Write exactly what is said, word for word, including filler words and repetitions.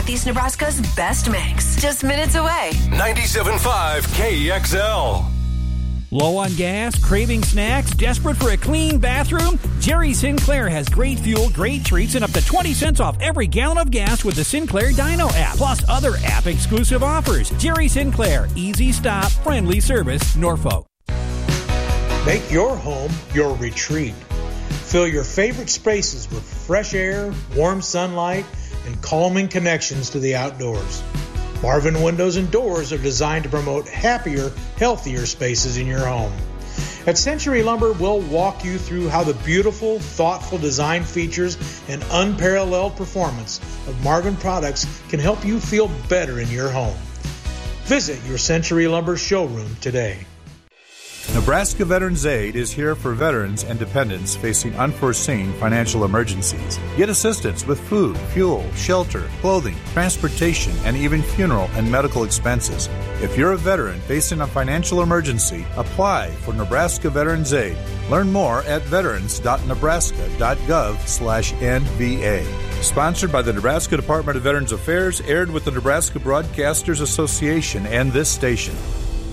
Northeast Nebraska's best mix. Just minutes away. ninety-seven point five K X L. Low on gas, craving snacks, desperate for a clean bathroom? Jerry Sinclair has great fuel, great treats, and up to twenty cents off every gallon of gas with the Sinclair Dino app, plus other app-exclusive offers. Jerry Sinclair, easy stop, friendly service, Norfolk. Make your home your retreat. Fill your favorite spaces with fresh air, warm sunlight, and calming connections to the outdoors. Marvin Windows and Doors are designed to promote happier, healthier spaces in your home. At Century Lumber, we'll walk you through how the beautiful, thoughtful design features and unparalleled performance of Marvin products can help you feel better in your home. Visit your Century Lumber showroom today. Nebraska Veterans Aid is here for veterans and dependents facing unforeseen financial emergencies. Get assistance with food, fuel, shelter, clothing, transportation, and even funeral and medical expenses. If you're a veteran facing a financial emergency, apply for Nebraska Veterans Aid. Learn more at veterans.nebraska.gov slash NVA. Sponsored by the Nebraska Department of Veterans Affairs, aired with the Nebraska Broadcasters Association and this station.